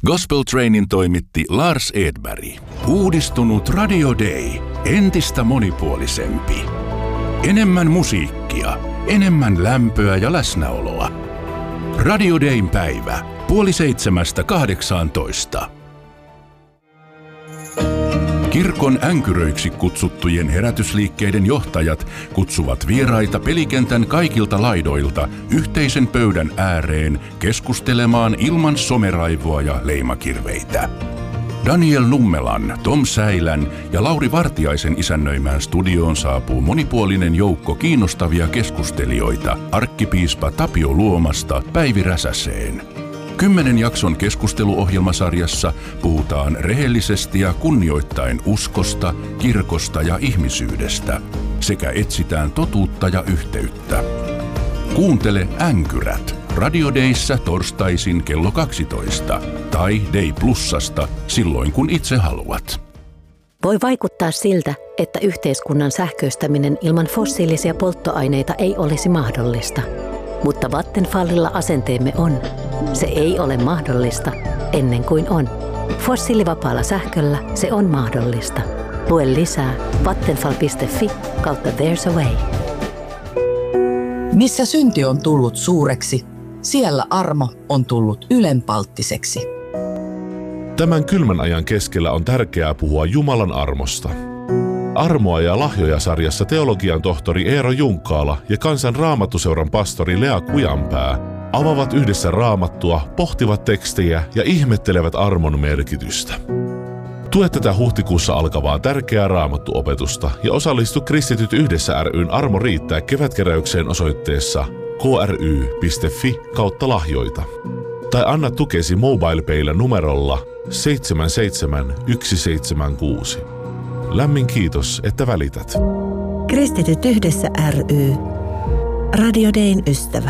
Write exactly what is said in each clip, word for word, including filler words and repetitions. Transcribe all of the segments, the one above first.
Gospel Trainin toimitti Lars Edberg. Uudistunut Radio Day. Entistä monipuolisempi. Enemmän musiikkia, enemmän lämpöä ja läsnäoloa. Radio Dayn päivä. Puoli seitsemästä kahdeksaantoista. Kirkon änkyröiksi kutsuttujen herätysliikkeiden johtajat kutsuvat vieraita pelikentän kaikilta laidoilta yhteisen pöydän ääreen keskustelemaan ilman someraivoa ja leimakirveitä. Daniel Nummelan, Tom Säilän ja Lauri Vartiaisen isännöimään studioon saapuu monipuolinen joukko kiinnostavia keskustelijoita arkkipiispa Tapio Luomasta Päivi Räsäseen. Kymmenen jakson keskusteluohjelmasarjassa puhutaan rehellisesti ja kunnioittaen uskosta, kirkosta ja ihmisyydestä sekä etsitään totuutta ja yhteyttä. Kuuntele Änkyrät Radio Dayssä torstaisin kello kaksitoista tai Day Plusasta silloin kun itse haluat. Voi vaikuttaa siltä, että yhteiskunnan sähköistäminen ilman fossiilisia polttoaineita ei olisi mahdollista. Mutta Vattenfallilla asenteemme on. Se ei ole mahdollista ennen kuin on. Fossiilivapaalla sähköllä se on mahdollista. Lue lisää vattenfall piste fi kautta There's a Way. Missä synti on tullut suureksi, siellä armo on tullut ylenpalttiseksi. Tämän kylmän ajan keskellä on tärkeää puhua Jumalan armosta. Armoa ja lahjoja -sarjassa teologian tohtori Eero Junkaala ja Kansan Raamattuseuran pastori Lea Kujanpää avaavat yhdessä Raamattua, pohtivat tekstejä ja ihmettelevät armon merkitystä. Tue tätä huhtikuussa alkavaa tärkeää Raamattuopetusta ja osallistu Kristityt yhdessä ry:n Armo riittää kevätkeräykseen osoitteessa kry piste fi kautta lahjoita. Tai anna tukesi MobilePaylla numerolla seitsemän seitsemän yksi seitsemän kuusi. Lämmin kiitos, että välität. Kristityt yhdessä ry. Radio Dayn ystävä.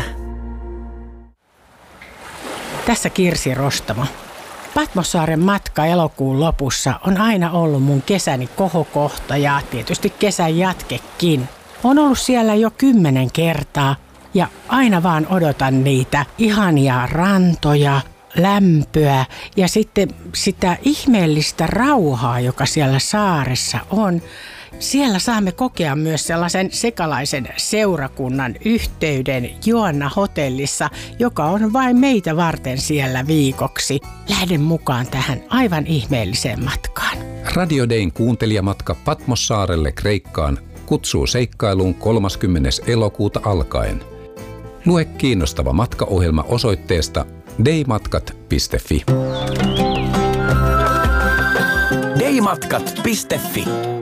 Tässä Kirsi Rostamo. Patmossaaren matka elokuun lopussa on aina ollut mun kesäni kohokohta ja tietysti kesän jatkekin. Olen ollut siellä jo kymmenen kertaa ja aina vaan odotan niitä ihania rantoja, lämpöä ja sitten sitä ihmeellistä rauhaa, joka siellä saaressa on. Siellä saamme kokea myös sellaisen sekalaisen seurakunnan yhteyden Joanna hotellissa, joka on vain meitä varten siellä viikoksi. Lähden mukaan tähän aivan ihmeelliseen matkaan. Radio Dayn kuuntelijamatka Patmossaarelle Kreikkaan kutsuu seikkailuun kolmaskymmenes elokuuta alkaen. Lue kiinnostava matkaohjelma osoitteesta daymatkat piste fi. daymatkat piste fi.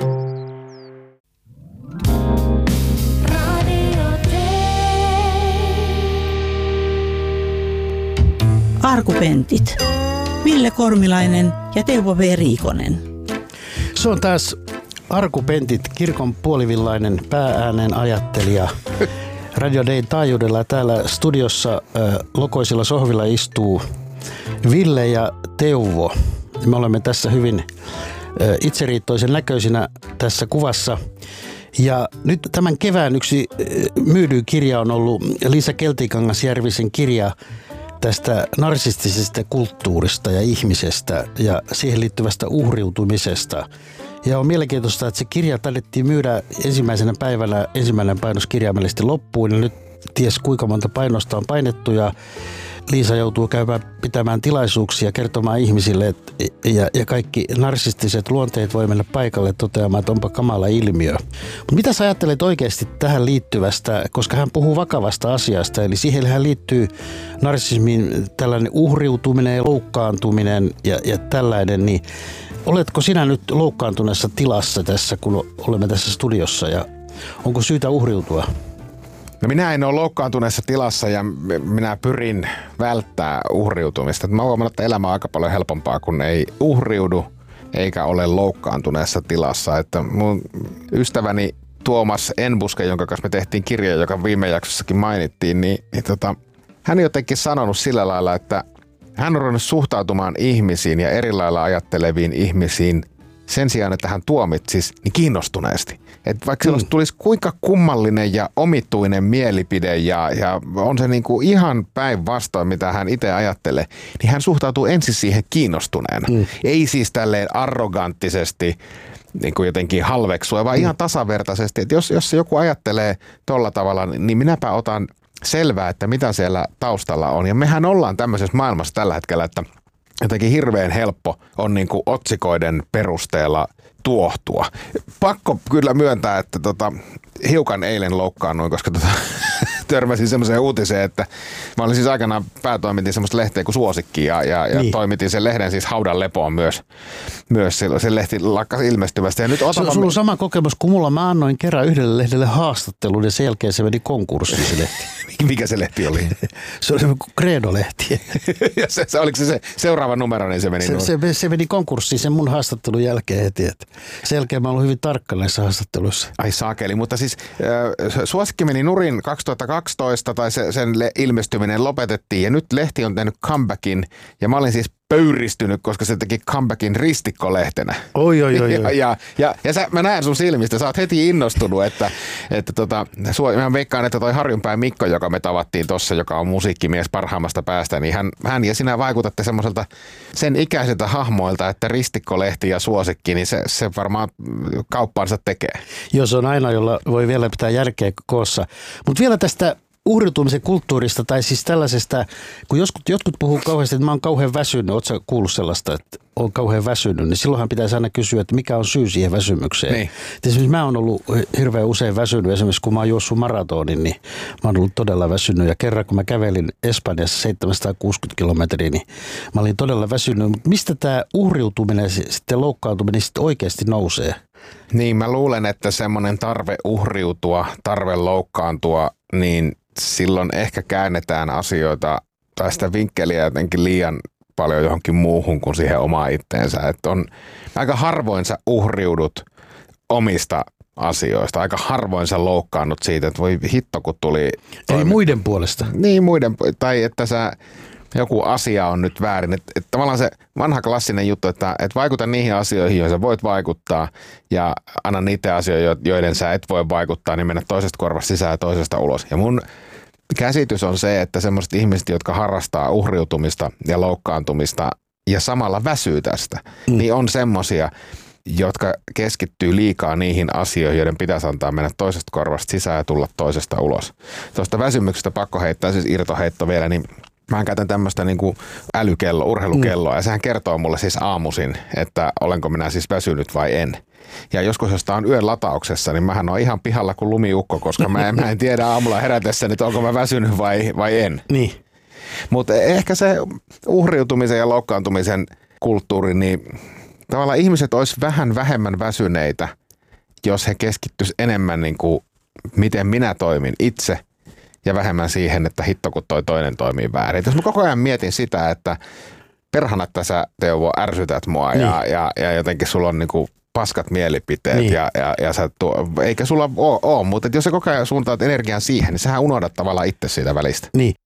Arkupentit. Ville Kormilainen ja Teuvo V. Riikonen. Se on taas Arkupentit, kirkon puolivillainen päääänen ajattelija. Radio Dayn taajuudella täällä studiossa äh, lokoisilla sohvilla istuu Ville ja Teuvo. Me olemme tässä hyvin äh, itseriittoisen näköisinä tässä kuvassa. Ja nyt tämän kevään yksi äh, myydyin kirja on ollut Liisa Keltikangas-Järvisen kirja tästä narsistisesta kulttuurista ja ihmisestä ja siihen liittyvästä uhriutumisesta. Ja on mielenkiintoista, että se kirja taidettiin myydä ensimmäisenä päivänä, ensimmäinen painos kirjaimellisesti loppuun. Ja nyt ties kuinka monta painosta on painettu ja Liisa joutuu käymään pitämään tilaisuuksia, kertomaan ihmisille, että, ja, ja kaikki narsistiset luonteet voi mennä paikalle toteamaan, että onpa kamala ilmiö. Mutta mitä sä ajattelet oikeasti tähän liittyvästä, koska hän puhuu vakavasta asiasta, eli siihen liittyy narsismin tällainen uhriutuminen ja loukkaantuminen ja, ja tällainen, niin oletko sinä nyt loukkaantuneessa tilassa tässä, kun olemme tässä studiossa ja onko syytä uhriutua? No minä en ole loukkaantuneessa tilassa ja minä pyrin välttää uhriutumista. Mä huomannut, että elämä on aika paljon helpompaa, kun ei uhriudu eikä ole loukkaantuneessa tilassa. Että mun ystäväni Tuomas Enbuske, jonka kanssa me tehtiin kirja, joka viime jaksossakin mainittiin, niin, niin tota, hän on jotenkin sanonut sillä lailla, että hän on ruvennut suhtautumaan ihmisiin ja eri lailla ajatteleviin ihmisiin sen sijaan, että hän tuomitsisi, niin kiinnostuneesti. Että vaikka mm. tulisi kuinka kummallinen ja omituinen mielipide ja, ja on se niinku ihan päinvastoin, mitä hän itse ajattelee, niin hän suhtautuu ensin siihen kiinnostuneena. Mm. Ei siis tälleen arroganttisesti niin kuin jotenkin halveksua, vaan mm. ihan tasavertaisesti. Että jos, jos joku ajattelee tolla tavalla, niin minäpä otan selvää, että mitä siellä taustalla on. Ja mehän ollaan tämmöisessä maailmassa tällä hetkellä, että jotenkin hirveän helppo on niin kuin otsikoiden perusteella tuohtua. Pakko kyllä myöntää, että tota, hiukan eilen loukkaannuin, koska tota, törmäsin semmoiseen uutiseen, että mä olin siis aikanaan päätoimitin semmoista lehteä kuin Suosikki ja, ja, ja niin. toimitin sen lehden siis Haudan lepoon myös, myös silloin. Se lehti lakkasi ilmestyvästä. Ja nyt otapa... Sulla on sama kokemus kuin mulla. Mä annoin kerran yhdelle lehdelle haastattelun ja sen jälkeen se meni konkurssiin se lehti. Mikä se lehti oli? Se oli semmoinen kuin Credo-lehti. ja se, se, oliko se, se seuraava numero, niin se meni se, se, se meni konkurssiin sen mun haastattelun jälkeen heti. Että sen jälkeen mä oon ollut hyvin tarkka näissä haastatteluissa. Ai saakeli, mutta siis äh, Suosikki meni nurin kaksituhattakaksitoista tai se, sen le- ilmestyminen lopetettiin ja nyt lehti on tehnyt comebackin ja mä olin siis pöyristynyt, koska se teki comebackin ristikkolehtenä. Oi, oi, oi. Ja, ja, ja, ja sä, mä näen sun silmistä, sä oot heti innostunut, että, että tota, mä veikkaan, että toi Harjunpään Mikko, joka me tavattiin tossa, joka on musiikkimies parhaimmasta päästä, niin hän, hän ja sinä vaikutatte semmoiselta sen ikäiseltä hahmoilta, että ristikkolehti ja Suosikki, niin se, se varmaan kauppaansa tekee. Joo, se on aina, jolla voi vielä pitää järkeä koossa. Mutta vielä tästä uhriutumisen kulttuurista tai siis tällaisesta, kun jotkut, jotkut puhuu kauheasti, että mä oon kauhean väsynyt, ootko sä kuullut sellaista, että oon kauhean väsynyt, niin silloinhan pitäisi aina kysyä, että mikä on syy siihen väsymykseen. Niin. Esimerkiksi mä oon ollut hirveän usein väsynyt, esimerkiksi kun mä oon juossut maratonin, niin mä oon ollut todella väsynyt ja kerran kun mä kävelin Espanjassa seitsemänsataakuusikymmentä kilometriä, niin mä olin todella väsynyt, mutta mistä tämä uhriutuminen sitten loukkaantuminen sitten oikeasti nousee? Niin, mä luulen, että semmoinen tarve uhriutua, tarve loukkaantua, niin silloin ehkä käännetään asioita tai sitä vinkkeliä jotenkin liian paljon johonkin muuhun kuin siihen omaan itteensä. Että on aika harvoin sä uhriudut omista asioista. Aika harvoin sä loukkaannut siitä, että voi hitto kun tuli... Toimi... Eli muiden puolesta. Niin, muiden, tai että sä... joku asia on nyt väärin. Että et tavallaan se vanha klassinen juttu, että et vaikuta niihin asioihin, joihin sä voit vaikuttaa ja anna niitä asioita, joiden sä et voi vaikuttaa, niin mennä toisesta korvasta sisään ja toisesta ulos. Ja mun käsitys on se, että semmoiset ihmiset, jotka harrastaa uhriutumista ja loukkaantumista ja samalla väsyy tästä, mm. niin on semmoisia, jotka keskittyy liikaa niihin asioihin, joiden pitäisi antaa mennä toisesta korvasta sisään ja tulla toisesta ulos. Tuosta väsymyksestä pakko heittää, siis irtoheitto vielä, niin mä käytän tämmöistä niin kuin älykello, urheilukelloa mm. ja sehän kertoo mulle siis aamuisin, että olenko minä siis väsynyt vai en. Ja joskus, jos tämä on yön latauksessa, niin mähän on ihan pihalla kuin lumiukko, koska mä en, mä en tiedä aamulla herätessä, että onko mä väsynyt vai, vai en. Niin. Mutta ehkä se uhriutumisen ja loukkaantumisen kulttuuri, niin tavallaan ihmiset olisi vähän vähemmän väsyneitä, jos he keskittyisivät enemmän niin kuin miten minä toimin itse ja vähemmän siihen, että hitto kun toi toinen toimii väärin. Jos mä koko ajan mietin sitä, että perhana, että sä Teuvo ärsytät mua niin. ja, ja, ja jotenkin sulla on niinku paskat mielipiteet niin. ja, ja, ja sä tuo, eikä sulla ole, ole mutta jos sä koko ajan suuntaat energian siihen, niin sähän unohdat tavallaan itse siitä välistä. Niin.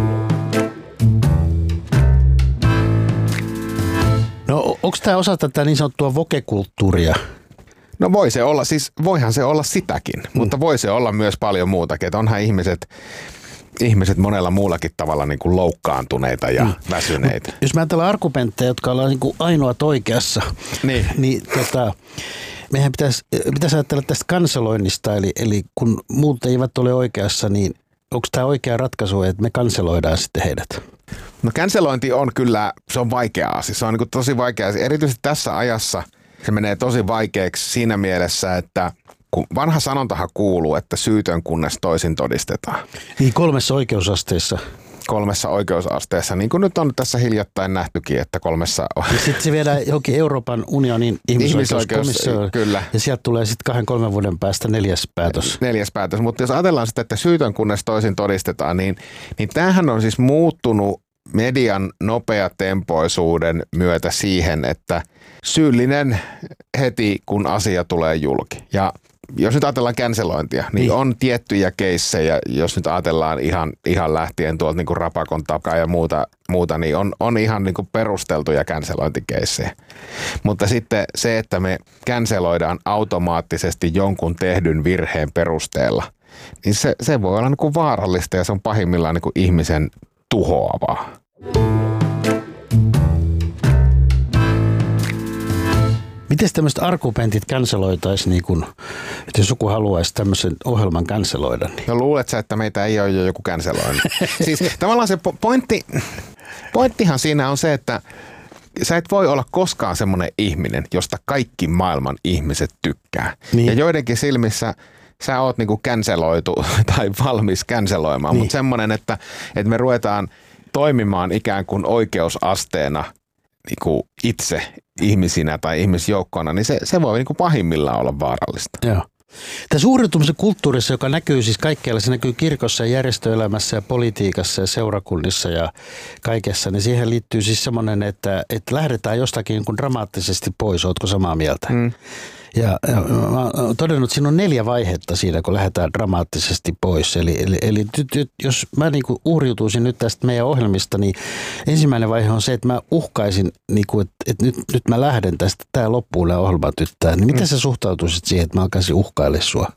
No onko tämä osa tätä niin sanottua woke-kulttuuria? No voi se olla, siis voihan se olla sitäkin, mm. mutta voi se olla myös paljon muutakin, että onhan ihmiset, ihmiset monella muullakin tavalla niin kuin loukkaantuneita ja mm. väsyneitä. Jos mä ajatellaan arkupenttejä, jotka ollaan niin kuin ainoat oikeassa, niin, niin tota, meidän pitäisi, pitäisi ajatella tästä kanseloinnista, eli, eli kun muut eivät ole oikeassa, niin onko tämä oikea ratkaisu, että me kanseloidaan sitten heidät? No cancelointi on kyllä, se on vaikea asia, se on niin kuin tosi vaikea asia, erityisesti tässä ajassa. Se menee tosi vaikeaksi siinä mielessä, että kun vanha sanontahan kuuluu, että syytön kunnes toisin todistetaan. Niin kolmessa oikeusasteessa. Kolmessa oikeusasteessa, niin kuin nyt on tässä hiljattain nähtykin, että kolmessa... Ja sitten se viedään johonkin Euroopan unionin ihmisoikeuskomissioon. Kyllä. Ja sieltä tulee sitten kahden kolmen vuoden päästä neljäs päätös. Neljäs päätös, mutta jos ajatellaan sitä, että syytön kunnes toisin todistetaan, niin, niin tämähän on siis muuttunut median nopeatempoisuuden myötä siihen, että syyllinen heti, kun asia tulee julki. Ja jos nyt ajatellaan cancelointia, niin, niin on tiettyjä keissejä, jos nyt ajatellaan ihan, ihan lähtien tuolta niin kuin Rapakon takaa ja muuta, muuta niin on, on ihan niin kuin perusteltuja cancelointikeissejä. Mutta sitten se, että me canceloidaan automaattisesti jonkun tehdyn virheen perusteella, niin se, se voi olla niin kuin vaarallista ja se on pahimmillaan niin kuin ihmisen tuhoavaa. Miten tämmöiset argumentit canceloitaisiin, niin kun, että jos joku haluaisi tämmöisen ohjelman canceloida? Niin. No luulet sä, että meitä ei ole jo joku canceloinut? Siis tavallaan se pointti, pointtihan siinä on se, että sä et voi olla koskaan semmoinen ihminen, josta kaikki maailman ihmiset tykkää. Niin. Ja joidenkin silmissä sä oot niinku canceloitu tai valmis canceloimaan, niin. Mutta semmoinen, että, että me ruvetaan toimimaan ikään kuin oikeusasteena niinku itse ihmisinä tai ihmisjoukkona, niin se, se voi niinku pahimmillaan olla vaarallista. Joo. Tässä uhriutumisen kulttuurissa, joka näkyy siis kaikkialla, se näkyy kirkossa ja järjestöelämässä ja politiikassa ja seurakunnissa ja kaikessa, niin siihen liittyy siis semmoinen, että, että lähdetään jostakin niin kuin dramaattisesti pois. Ootko samaa mieltä? Mm. Ja, ja mä oon todennut, että siinä on neljä vaihetta siinä, kun lähdetään dramaattisesti pois. Eli, eli, eli nyt, jos mä niin kuin uhriutuisin nyt tästä meidän ohjelmista, niin ensimmäinen vaihe on se, että mä uhkaisin, niin kuin, että, että nyt, nyt mä lähden tästä, tää loppuun nämä ohjelmat tyttää. Niin miten sä suhtautuisit siihen, että mä alkaisin uhkaille sua?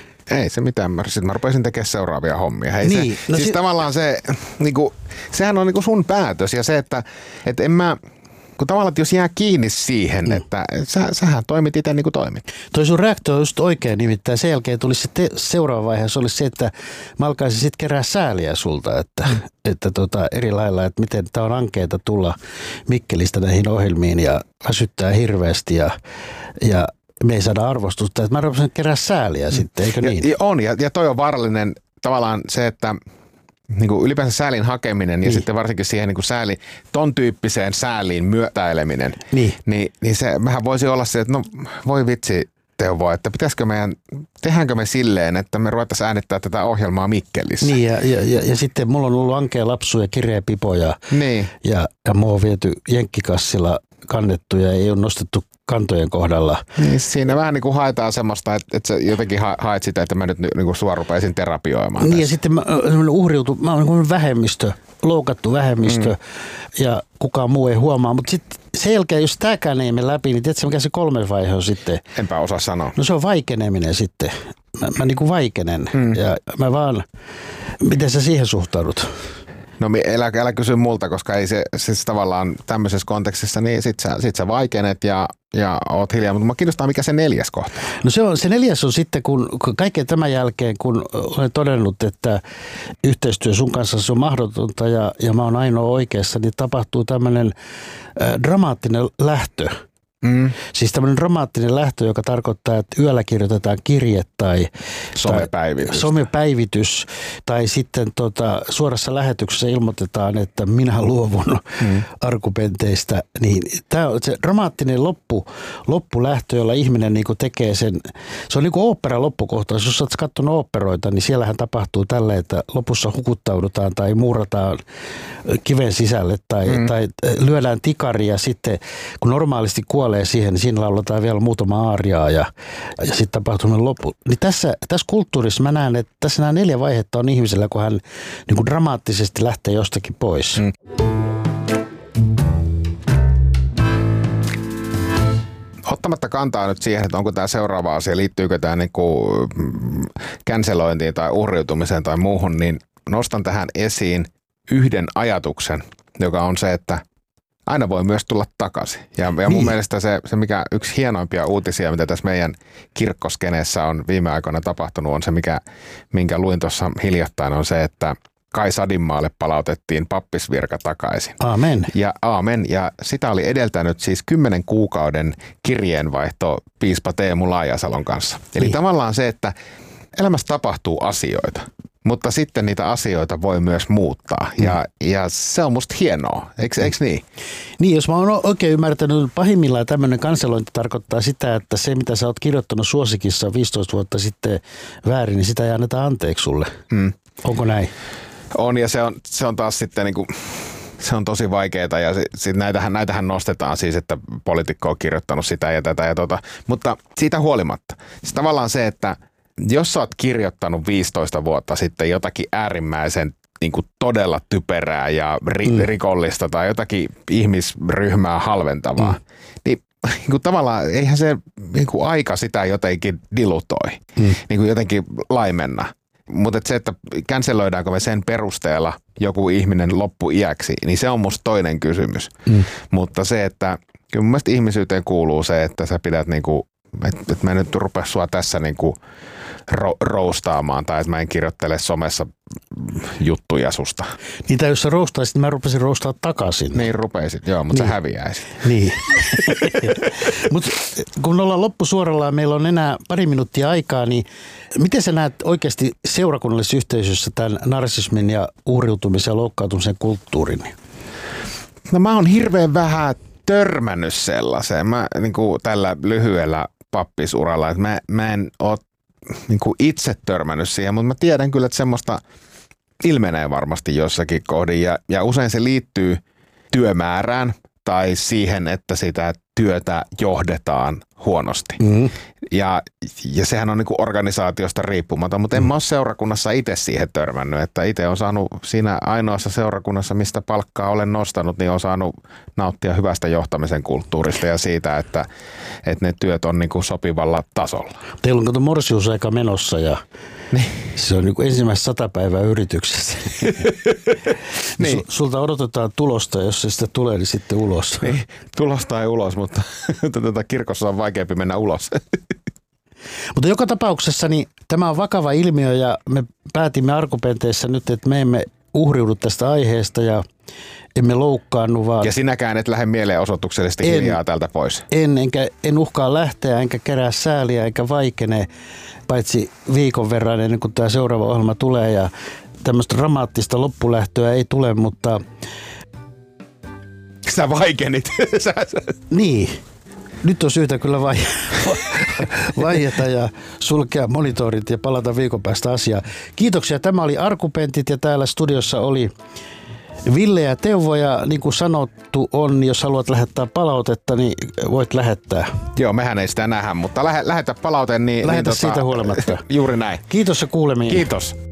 Ei se mitään. Mä, sit mä rupesin tekemään seuraavia hommia. Hei, niin, se, no siis si- tavallaan se, niin kuin, sehän on niin kuin sun päätös ja se, että, että en mä... Kun tavallaan, että jos jää kiinni siihen, mm. että sä, sähän toimit itse niin kuin toimit. Toi sun reaktio on just oikein, nimittäin sen jälkeen tulisi se te- seuraava vaihe, se olisi se, että mä alkaisin sitten kerää sääliä sulta, että, mm. että tota, eri lailla, että miten tää on ankeeta tulla Mikkelistä näihin ohjelmiin ja väsyttää hirveästi ja, ja me ei saada arvostusta. Että mä rupesin kerää sääliä mm. sitten, eikö niin? Ja, on, ja, ja toi on vaarallinen tavallaan se, että niin kuin ylipäänsä säälin hakeminen ja niin. sitten varsinkin siihen niin kuin sääli, ton tyyppiseen sääliin myötäileminen, niin, niin, niin se vähän voisi olla se, että no voi vitsi Teuvo, että pitäisikö meidän, tehdäänkö me silleen, että me ruvettaisiin äänittää tätä ohjelmaa Mikkelissä. Niin ja, ja, ja, ja sitten mulla on ollut ankea lapsu ja kireä pipo ja, niin. ja, ja mua on viety jenkkikassilla kannettu ja ei ole nostettu kantojen kohdalla. Niin, siinä vähän niin kuin haetaan semmoista, että, että sä jotenkin haet sitä, että mä nyt niin kuin sua rupeisin terapioimaan. Niin tässä. Ja sitten mä uhriutu, mä oon niin vähemmistö, loukattu vähemmistö mm. ja kukaan muu ei huomaa. Mutta sitten sen jälkeen, jos tämäkään ei mene läpi, niin tiedätkö mikä se kolmas vaihe on sitten? Enpä osaa sanoa. No se on vaikeneminen sitten. Mä, mä niin kuin vaikenen mm. ja mä vaan, miten sä siihen suhtaudut? No älä, älä kysy multa, koska ei se siis tavallaan tämmöisessä kontekstissa, niin sit sä, sit sä vaikenet ja, ja oot hiljaa. Mutta mä kiinnostaa, mikä se neljäs kohta. No se, on, se neljäs on sitten, kun kaiken tämän jälkeen, kun olen todennut, että yhteistyö sun kanssa se on mahdotonta ja, ja mä oon ainoa oikeassa, niin tapahtuu tämmöinen äh, dramaattinen lähtö. Mm. Siis tämmöinen dramaattinen lähtö, joka tarkoittaa, että yöllä kirjoitetaan kirje tai somepäivitys, tai, somepäivitys, tai sitten tota, suorassa lähetyksessä ilmoitetaan, että minä luovun mm. argumenteista. Niin, tämä on se dramaattinen loppu, loppulähtö, jolla ihminen niinku tekee sen. Se on niin kuin oopperan loppukohtaus. Jos olet katsonut oopperoita, niin siellähän tapahtuu tälle, että lopussa hukuttaudutaan tai muurataan kiven sisälle tai, mm. tai lyödään tikari ja sitten kun normaalisti kuolee siihen, niin siinä lauletaan vielä muutama aariaa ja, ja sitten tapahtuu loppu. Niin tässä, tässä kulttuurissa mä näen, että tässä nämä neljä vaihetta on ihmisellä, kun hän niin kuin dramaattisesti lähtee jostakin pois. Mm. Ottamatta kantaa nyt siihen, että onko tämä seuraava asia, liittyykö tämä niinku cancelointiin tai uhriutumiseen tai muuhun, niin nostan tähän esiin yhden ajatuksen, joka on se, että aina voi myös tulla takaisin. Ja, ja mun niin. mielestä se, se, mikä yksi hienoimpia uutisia, mitä tässä meidän kirkkoskeneessä on viime aikoina tapahtunut, on se, mikä, minkä luin tuossa hiljattain, on se, että Kai Sadinmaalle palautettiin pappisvirka takaisin. Aamen. Ja aamen. Ja sitä oli edeltänyt siis kymmenen kuukauden kirjeenvaihto piispa Teemu Laajasalon kanssa. Eli niin. tavallaan se, että elämässä tapahtuu asioita. Mutta sitten niitä asioita voi myös muuttaa ja, mm. ja se on musta hienoa, eikö, eikö niin? Niin, jos mä oon oikein ymmärtänyt, pahimmillaan tämmöinen kanselointi tarkoittaa sitä, että se mitä sä oot kirjoittanut suosikissa viisitoista vuotta sitten väärin, niin sitä ei anneta anteeksi sulle. Mm. Onko näin? On ja se on, se on taas sitten niinku, se on tosi vaikeaa ja sit, sit näitähän, näitähän nostetaan siis, että poliitikko on kirjoittanut sitä ja tätä ja tota. Mutta siitä huolimatta, siis tavallaan se, että jos sä oot kirjoittanut viisitoista vuotta sitten jotakin äärimmäisen niin kuin todella typerää ja ri, mm. rikollista tai jotakin ihmisryhmää halventavaa, mm. niin, niin kuin tavallaan eihän se niin kuin aika sitä jotenkin dilutoi, mm. niin kuin jotenkin laimenna. Mutta se, että canceloidaanko me sen perusteella joku ihminen loppuiäksi, niin se on musta toinen kysymys. Mm. Mutta se, että kyllä mun mielestä ihmisyyteen kuuluu se, että sä pidät niinku, että et mä en nyt rupea sua tässä niinku ro- roustaamaan tai että mä en kirjoittele somessa juttuja susta. Niitä jos sä roustaisit, niin mä rupesin roustaa takaisin. Niin rupeisit, joo, mutta niin. Sä häviäisit. Niin. Mutta kun ollaan loppusuoralla ja meillä on enää pari minuuttia aikaa, niin miten sä näet oikeasti seurakunnallisessa yhteisössä tämän narsismin ja uhriutumisen ja loukkaantumisen kulttuurin? No mä oon hirveän vähän törmännyt sellaiseen. Mä niin kuin tällä lyhyellä pappisuralla, että mä, mä en ole niin kuin itse törmännyt siihen, mutta mä tiedän kyllä, että semmoista ilmenee varmasti jossakin kohdin ja, ja usein se liittyy työmäärään tai siihen, että sitä työtä johdetaan huonosti. Mm-hmm. Ja, ja sehän on niin kuin organisaatiosta riippumaton, mutta en mm-hmm. mä ole seurakunnassa itse siihen törmännyt, että itse on saanut siinä ainoassa seurakunnassa, mistä palkkaa olen nostanut, niin on saanut nauttia hyvästä johtamisen kulttuurista ja siitä, että, että ne työt on niin kuin sopivalla tasolla. Teillä on kato morsiusaika menossa ja niin. Se on niin kuin ensimmäistä sata päivää yrityksessä. niin. Sulta odotetaan tulosta, jos se sitten tulee, niin sitten ulos. Niin, tulosta ei ulos, mutta tätä kirkossa on vaikeampi mennä ulos. Mutta joka tapauksessa niin tämä on vakava ilmiö ja me päätimme Arkupenteissä nyt, että me emme uhriudu tästä aiheesta ja emme loukkaannu vaan. Ja sinäkään et lähde mielenosoituksellisesti en, hiljaa tältä pois. En, enkä, en uhkaa lähteä, enkä kerää sääliä, enkä vaikene, paitsi viikon verran ennen kuin tämä seuraava ohjelma tulee ja tämmöistä dramaattista loppulähtöä ei tule, mutta... Sä vaikenit. Niin. Nyt on syytä kyllä vai, vaieta ja sulkea monitorit ja palata viikon päästä asiaan. Kiitoksia. Tämä oli Arkupentit ja täällä studiossa oli Ville ja Teuvo ja niin kuin sanottu on, jos haluat lähettää palautetta, niin voit lähettää. Joo, mehän ei sitä nähdä, mutta lähe, lähetä palaute, niin... Lähetä niin siitä tota, huolimatta. Juuri näin. Kiitos ja kuulemiin. Kiitos.